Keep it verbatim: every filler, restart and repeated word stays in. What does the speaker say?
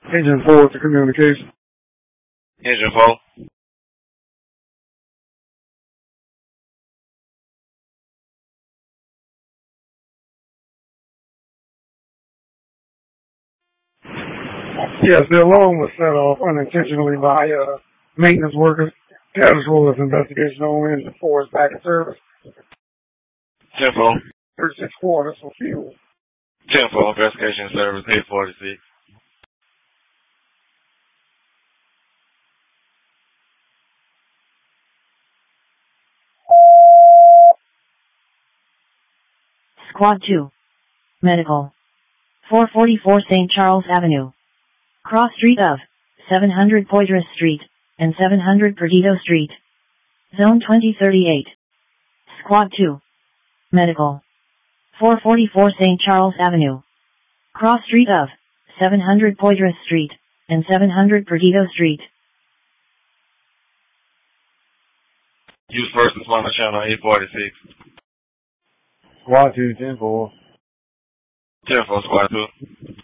Engine four to communication. Engine four. Yes, the alarm was set off unintentionally by uh, maintenance workers. Casual is investigation on engine four is back in service. ten four. thirty-six quarters for fuel. ten four, investigation service, eight forty-six. Squad two. Medical. four forty-four Saint Charles Avenue. Cross street of seven hundred Poitras Street and seven hundred Perdido Street. Zone twenty thirty-eight. Squad two. Medical. four forty-four Saint Charles Avenue. Cross street of seven hundred Poitras Street and seven hundred Perdido Street. Use first responder channel eight forty-six. Squad two, ten four. ten four, squad two.